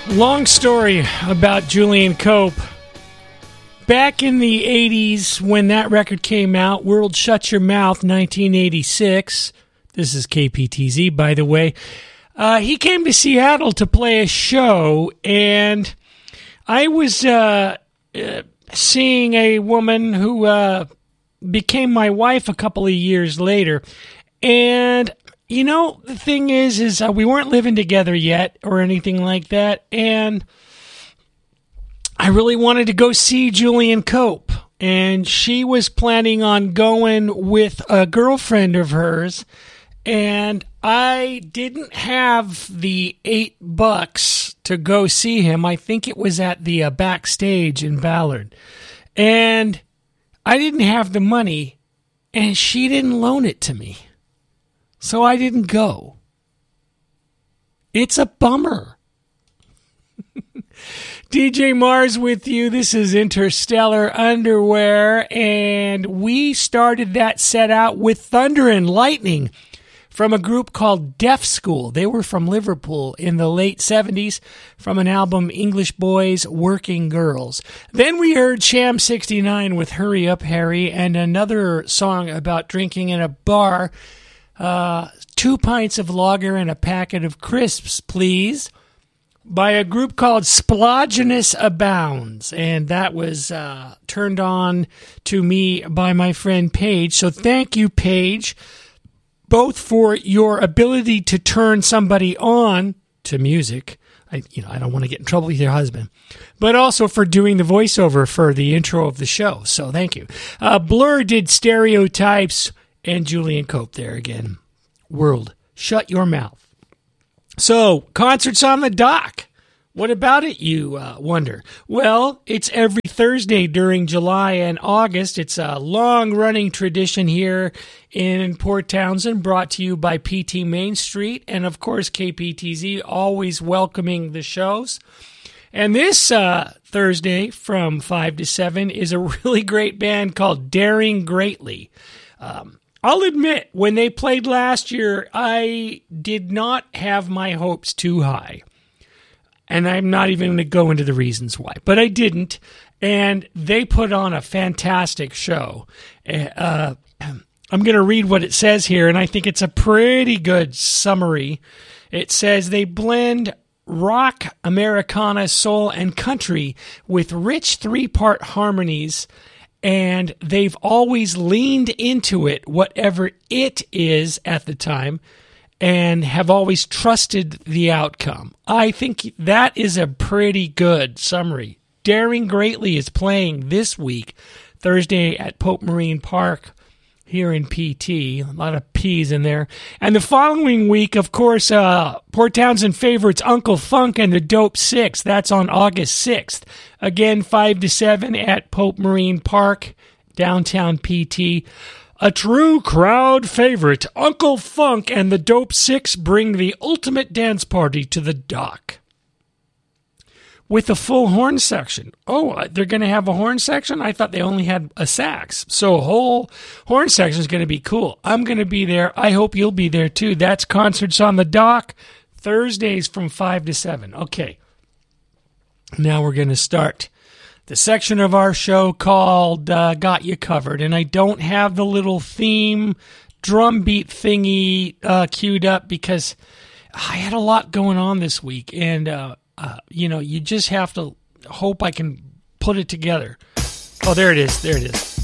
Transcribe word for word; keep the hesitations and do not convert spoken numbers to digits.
Long story about Julian Cope. Back in the eighties, when that record came out, World Shut Your Mouth, nineteen eighty-six. This is K P T Z, by the way. Uh, he came to Seattle to play a show, and I was uh, uh, seeing a woman who uh, became my wife a couple of years later. And, you know, the thing is, is uh, we weren't living together yet or anything like that, and I really wanted to go see Julian Cope, and she was planning on going with a girlfriend of hers, and I didn't have the eight bucks to go see him. I think it was at the uh, Backstage in Ballard, and I didn't have the money, and she didn't loan it to me, so I didn't go. It's a bummer. D J Mars with you. This is Interstellar Underwear, and we started that set out with Thunder and Lightning from a group called Deaf School. They were from Liverpool in the late seventies from an album English Boys, Working Girls. Then we heard Sham sixty-nine with Hurry Up Harry, and another song about drinking in a bar. Uh, two pints of lager and a packet of crisps, please, by a group called Splogenous Abounds, and that was uh, turned on to me by my friend Paige. So thank you, Paige, both for your ability to turn somebody on to music. I, you know, I don't want to get in trouble with your husband, but also for doing the voiceover for the intro of the show. So thank you. Uh, Blur did Stereotypes, and Julian Cope there again. World, shut your mouth. So, concerts on the dock. What about it, you uh, wonder? Well, it's every Thursday during July and August. It's a long-running tradition here in Port Townsend, brought to you by P T Main Street, and of course K P T Z, always welcoming the shows. And this uh, Thursday from five to seven is a really great band called Daring Greatly. Um, I'll admit, when they played last year, I did not have my hopes too high. And I'm not even going to go into the reasons why. But I didn't. And they put on a fantastic show. Uh, I'm going to read what it says here, and I think it's a pretty good summary. It says they blend rock, Americana, soul, and country with rich three-part harmonies, and they've always leaned into it, whatever it is at the time, and have always trusted the outcome. I think that is a pretty good summary. Daring Greatly is playing this week, Thursday at Pope Marine Park here in P T. A lot of P's in there. And the following week, of course, uh, Port Townsend favorites Uncle Funk and the Dope Six. That's on August sixth. Again, five to seven at Pope Marine Park, downtown P T. A true crowd favorite, Uncle Funk and the Dope Six bring the ultimate dance party to the dock, with a full horn section. Oh, they're going to have a horn section? I thought they only had a sax. So a whole horn section is going to be cool. I'm going to be there. I hope you'll be there too. That's Concerts on the Dock, Thursdays from five to seven. Okay. Now we're going to start the section of our show called uh, Got You Covered. And I don't have the little theme drum beat thingy uh, queued up because I had a lot going on this week. And, uh, uh, you know, you just have to hope I can put it together. Oh, there it is. There it is.